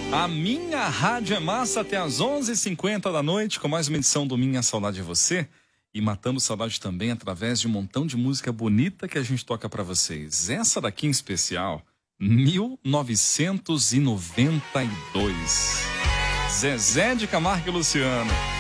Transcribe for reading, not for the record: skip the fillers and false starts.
A minha rádio é massa até às 11h50 da noite, com mais uma edição do Minha Saudade de Você. E matando saudade também através de um montão de música bonita que a gente toca pra vocês. Essa daqui em especial, 1992. Zezé de Camargo e Luciano.